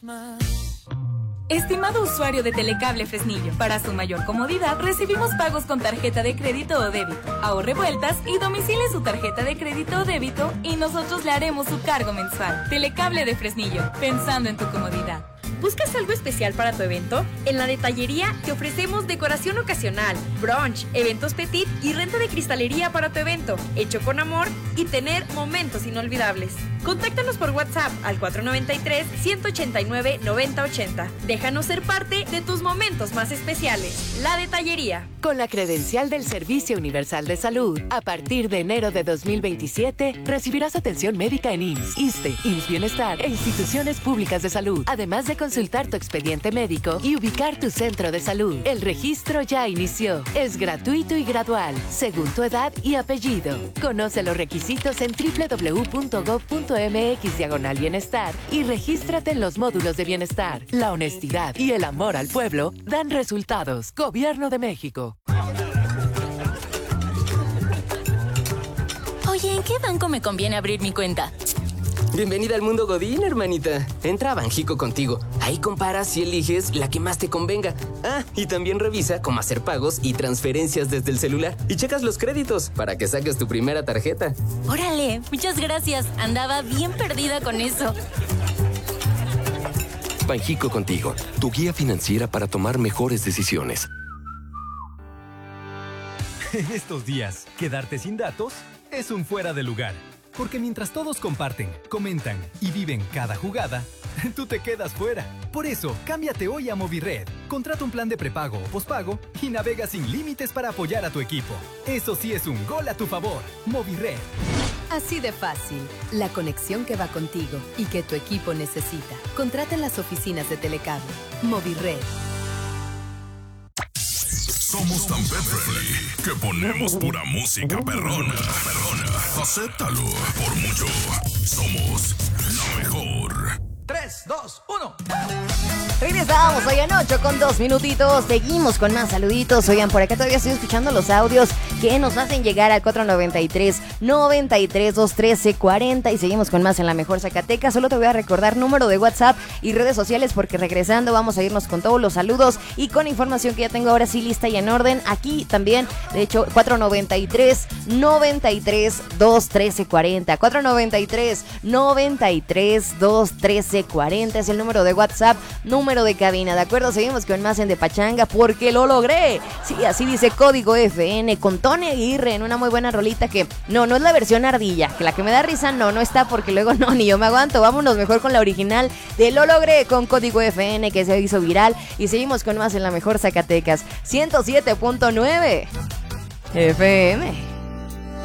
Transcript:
Estimado usuario de Telecable Fresnillo, para su mayor comodidad recibimos pagos con tarjeta de crédito o débito. Ahorre vueltas y domicile su tarjeta de crédito o débito y nosotros le haremos su cargo mensual. Telecable de Fresnillo, pensando en tu comodidad. ¿Buscas algo especial para tu evento? En la detallería te ofrecemos decoración ocasional, brunch, eventos petit y renta de cristalería para tu evento, hecho con amor y tener momentos inolvidables. Contáctanos por WhatsApp al 493-189-9080. Déjanos ser parte de tus momentos más especiales. La detallería. Con la credencial del Servicio Universal de Salud, a partir de enero de 2027, recibirás atención médica en IMSS, ISSSTE, IMSS Bienestar e instituciones públicas de salud, además de consultar tu expediente médico y ubicar tu centro de salud. El registro ya inició. Es gratuito y gradual, según tu edad y apellido. Conoce los requisitos en www.gov.mx/bienestar y regístrate en los módulos de bienestar. La honestidad y el amor al pueblo dan resultados. Gobierno de México. Oye, ¿en qué banco me conviene abrir mi cuenta? Bienvenida al mundo Godín, hermanita. Entra a Banjico Contigo. Ahí comparas y eliges la que más te convenga. Ah, y también revisa cómo hacer pagos y transferencias desde el celular. Y checas los créditos para que saques tu primera tarjeta. Órale, muchas gracias. Andaba bien perdida con eso. Banjico Contigo, tu guía financiera para tomar mejores decisiones. En estos días, quedarte sin datos es un fuera de lugar. Porque mientras todos comparten, comentan y viven cada jugada, tú te quedas fuera. Por eso, cámbiate hoy a Movirred. Contrata un plan de prepago o pospago y navega sin límites para apoyar a tu equipo. Eso sí es un gol a tu favor. Movirred. Así de fácil. La conexión que va contigo y que tu equipo necesita. Contrata en las oficinas de Telecable. Movirred. Somos tan pet-friendly que ponemos pura música perrona. Acéptalo, por mucho. Somos la mejor. 3, 2, 1. Regresamos, oigan, 8:02. Seguimos con más saluditos. Oigan, por acá todavía estoy escuchando los audios que nos hacen llegar al 493-93-213-40. Y seguimos con más en La Mejor Zacatecas. Solo te voy a recordar número de WhatsApp y redes sociales, porque regresando vamos a irnos con todos los saludos y con información que ya tengo ahora sí lista y en orden. Aquí también, de hecho, 493-93-213-40. 493-93-213-40 es el número de WhatsApp, número de cabina, ¿de acuerdo? Seguimos con más en De Pachanga, porque lo logré. Sí, así dice Código FN con Tony Aguirre en una muy buena rolita que no es la versión ardilla, que la que me da risa no está, porque luego no, ni yo me aguanto. Vámonos mejor con la original de Lo Logré con Código FN, que se hizo viral. Y seguimos con más en La Mejor Zacatecas 107.9 FM.